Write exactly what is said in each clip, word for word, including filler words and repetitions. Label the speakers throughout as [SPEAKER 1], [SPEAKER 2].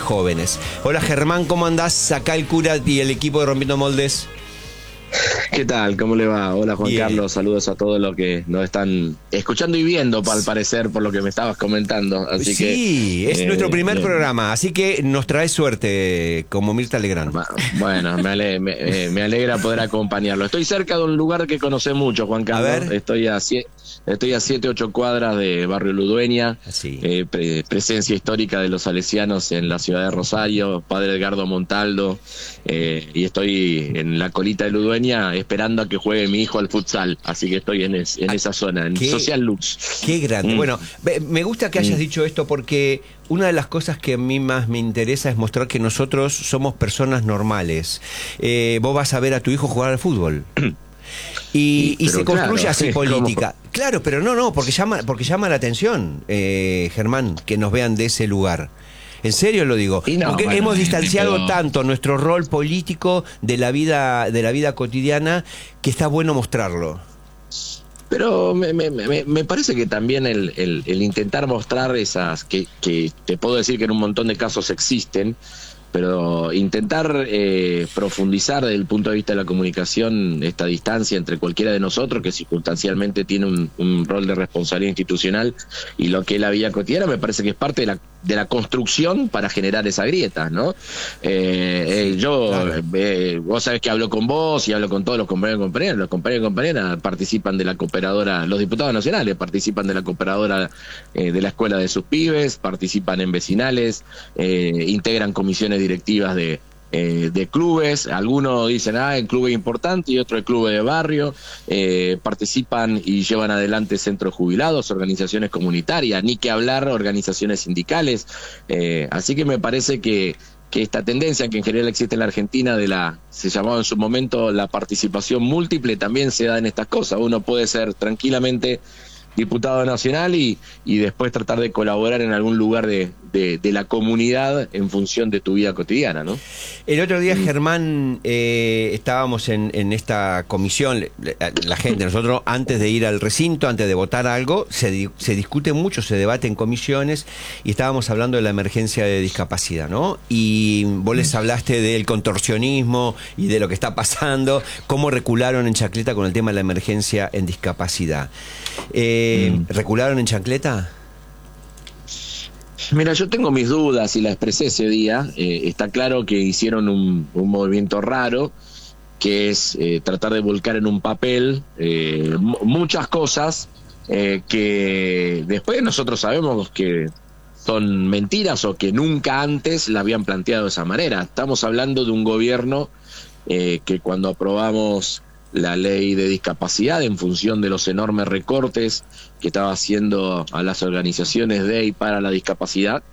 [SPEAKER 1] jóvenes. Hola Germán, ¿cómo andás? Acá el cura y el equipo de Rompiendo Moldes.
[SPEAKER 2] ¿Qué tal? ¿Cómo le va? Hola Juan
[SPEAKER 1] Bien.
[SPEAKER 2] Carlos, saludos a todos los que nos están escuchando y viendo, al parecer, por lo que me estabas comentando. Así
[SPEAKER 1] sí,
[SPEAKER 2] que,
[SPEAKER 1] es
[SPEAKER 2] eh,
[SPEAKER 1] nuestro primer
[SPEAKER 2] bien.
[SPEAKER 1] programa, así que nos trae suerte, como Mirta Legrand.
[SPEAKER 2] Bueno, me, ale, me, eh, me alegra poder acompañarlo. Estoy cerca de un lugar que conoce mucho, Juan Carlos.
[SPEAKER 1] A ver.
[SPEAKER 2] Estoy a siete, estoy a siete, ocho cuadras de Barrio Ludueña,
[SPEAKER 1] Así.
[SPEAKER 2] eh, pre, presencia histórica de los salesianos en la ciudad de Rosario, Padre Edgardo Montaldo, eh, y estoy en la colita de Ludueña esperando a que juegue mi hijo al futsal, así que estoy en, es, en esa zona, en
[SPEAKER 1] ¿Qué?
[SPEAKER 2] Social Lux.
[SPEAKER 1] Qué grande.
[SPEAKER 2] Mm.
[SPEAKER 1] Bueno, me gusta que hayas
[SPEAKER 2] Mm.
[SPEAKER 1] dicho esto porque una de las cosas que a mí más me interesa es mostrar que nosotros somos personas normales. Eh, vos vas a ver a tu hijo jugar al fútbol. Y, y
[SPEAKER 2] Pero
[SPEAKER 1] se construye
[SPEAKER 2] claro,
[SPEAKER 1] así
[SPEAKER 2] es
[SPEAKER 1] política. Claro, pero no, no, porque llama, porque llama la atención, eh, Germán, que nos vean de ese lugar. En serio lo digo,
[SPEAKER 2] Y no,
[SPEAKER 1] porque
[SPEAKER 2] bueno,
[SPEAKER 1] hemos distanciado
[SPEAKER 2] pero-
[SPEAKER 1] tanto nuestro rol político de la vida, de la vida cotidiana, que está bueno mostrarlo.
[SPEAKER 2] Pero me, me, me, me parece que también el, el, el intentar mostrar esas, que, que te puedo decir que en un montón de casos existen, pero intentar eh, profundizar desde el punto de vista de la comunicación esta distancia entre cualquiera de nosotros que circunstancialmente tiene un, un rol de responsabilidad institucional y lo que es la vida cotidiana, me parece que es parte de la, de la construcción para generar esa grieta, ¿no? Eh, eh, yo,
[SPEAKER 1] claro.
[SPEAKER 2] eh, vos sabés que hablo con vos y hablo con todos los compañeros y compañeras, los compañeros y compañeras participan de la cooperadora, los diputados nacionales participan de la cooperadora eh, de la escuela de sus pibes, participan en vecinales, eh, integran comisiones directivas de, eh, de clubes, algunos dicen, ah, el club es importante y otro el club de barrio, eh, participan y llevan adelante centros jubilados, organizaciones comunitarias, ni que hablar organizaciones sindicales, eh, así que me parece que que esta tendencia que en general existe en la Argentina de la, se llamaba en su momento la participación múltiple, también se da en estas cosas. Uno puede ser tranquilamente diputado nacional y, y después tratar de colaborar en algún lugar de, de, de la comunidad en función de tu vida cotidiana, ¿no?
[SPEAKER 1] El otro día,
[SPEAKER 2] Mm.
[SPEAKER 1] Germán, eh, estábamos en, en esta comisión, la, la gente, nosotros antes de ir al recinto, antes de votar algo, se, di- se discute mucho, se debate en comisiones, y estábamos hablando de la emergencia de discapacidad, ¿no? Y vos les hablaste del contorsionismo y de lo que está pasando, cómo recularon en Chacleta con el tema de la emergencia en discapacidad. Eh,
[SPEAKER 2] Mm.
[SPEAKER 1] ¿Recularon en Chacleta?
[SPEAKER 2] Mira, yo tengo mis dudas y la expresé ese día. Eh, está claro que hicieron un, un movimiento raro, que es eh, tratar de volcar en un papel eh, muchas cosas eh, que después nosotros sabemos que son mentiras o que nunca antes la habían planteado de esa manera. Estamos hablando de un gobierno eh, que cuando aprobamos la ley de discapacidad en función de los enormes recortes que estaba haciendo a las organizaciones de y para la discapacidad,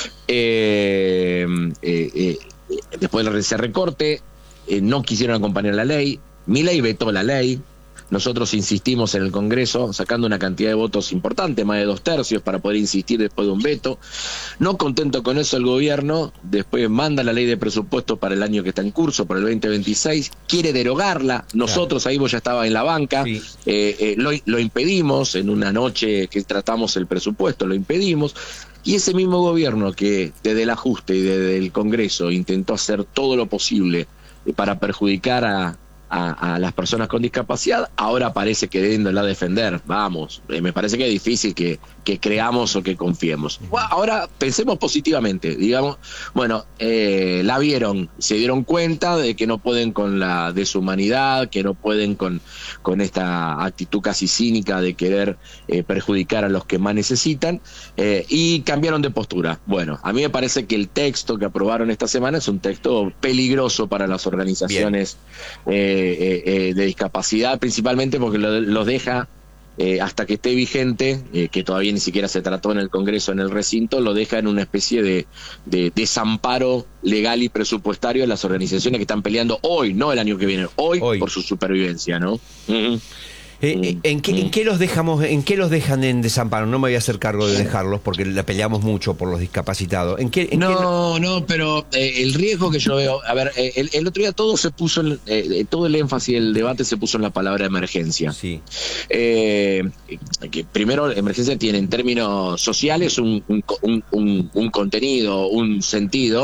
[SPEAKER 2] eh, eh, eh, después de ese recorte eh, no quisieron acompañar la ley, Milei vetó la ley. Nosotros insistimos en el Congreso, sacando una cantidad de votos importante, más de dos tercios, para poder insistir después de un veto. No contento con eso, el gobierno después manda la ley de presupuesto para el año que está en curso, para el veinte veintiséis, quiere derogarla. Nosotros, claro, ahí vos ya estaba en la banca,
[SPEAKER 1] Sí.
[SPEAKER 2] eh, eh, lo, lo impedimos en una noche que tratamos el presupuesto, lo impedimos. Y ese mismo gobierno que desde el ajuste y desde el Congreso intentó hacer todo lo posible para perjudicar a A, a las personas con discapacidad, ahora parece queriéndola defender. Vamos, eh, me parece que es difícil que, que creamos o que confiemos. Bueno, ahora pensemos positivamente, digamos, bueno, eh, la vieron, se dieron cuenta de que no pueden con la deshumanidad, que no pueden con, con esta actitud casi cínica de querer eh, perjudicar a los que más necesitan, eh, y cambiaron de postura. Bueno, a mí me parece que el texto que aprobaron esta semana es un texto peligroso para las organizaciones eh, Eh, eh, de discapacidad, principalmente porque lo, los deja eh, hasta que esté vigente, eh, que todavía ni siquiera se trató en el Congreso, en el recinto, lo deja en una especie de, de desamparo legal y presupuestario a las organizaciones que están peleando hoy, no el año que viene, hoy,
[SPEAKER 1] Hoy.
[SPEAKER 2] por su supervivencia, ¿no? Uh-huh.
[SPEAKER 1] Eh, ¿en, qué, ¿En qué los dejamos, en qué los dejan en desamparo? No me voy a hacer cargo de dejarlos porque la peleamos mucho por los discapacitados. ¿En qué, en
[SPEAKER 2] no,
[SPEAKER 1] qué...
[SPEAKER 2] no, pero eh, el riesgo que yo veo, a ver, eh, el, el otro día todo se puso, en, eh, todo el énfasis del debate se puso en la palabra emergencia.
[SPEAKER 1] Sí.
[SPEAKER 2] Eh, que primero, emergencia tiene en términos sociales un, un, un, un, un contenido, un sentido.